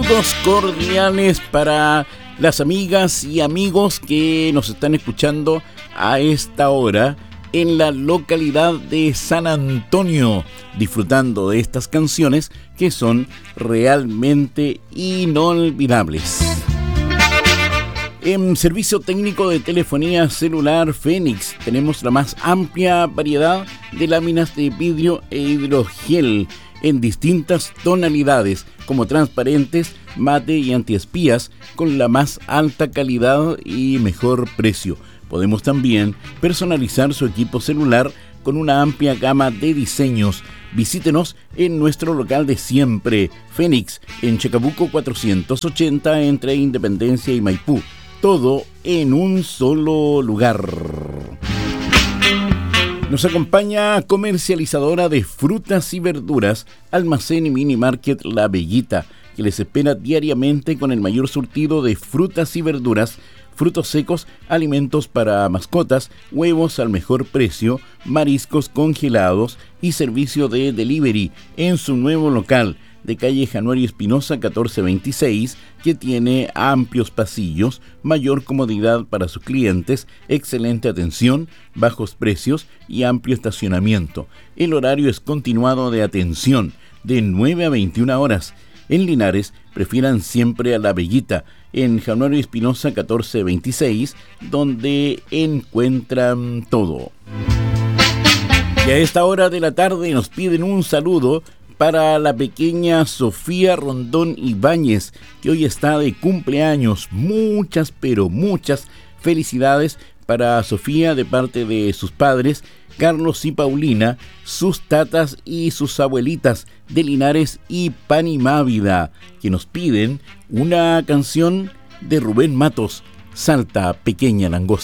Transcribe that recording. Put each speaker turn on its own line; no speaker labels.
Saludos cordiales para las amigas y amigos que nos están escuchando a esta hora en la localidad de San Antonio, disfrutando de estas canciones que son realmente inolvidables. En servicio técnico de telefonía celular Fénix tenemos la más amplia variedad de láminas de vidrio e hidrogel en distintas tonalidades, como transparentes, mate y antiespías, con la más alta calidad y mejor precio. Podemos también personalizar su equipo celular con una amplia gama de diseños. Visítenos en nuestro local de siempre, Fénix, en Chacabuco 480, entre Independencia y Maipú. Todo en un solo lugar. Nos acompaña comercializadora de frutas y verduras, Almacén y Mini Market La Bellita, que les espera diariamente con el mayor surtido de frutas y verduras, frutos secos, alimentos para mascotas, huevos al mejor precio, mariscos congelados y servicio de delivery en su nuevo local de calle Januario Espinosa 1426, que tiene amplios pasillos, mayor comodidad para sus clientes, excelente atención, bajos precios y amplio estacionamiento. El horario es continuado de atención, de 9 a 21 horas. En Linares, prefieran siempre a La Bellita, en Januario Espinosa 1426, donde encuentran todo. Y a esta hora de la tarde nos piden un saludo para la pequeña Sofía Rondón Ibáñez, que hoy está de cumpleaños. Muchas, pero muchas felicidades para Sofía de parte de sus padres, Carlos y Paulina, sus tatas y sus abuelitas de Linares y Panimávida, que nos piden una canción de Rubén Matos, Salta, pequeña langosta.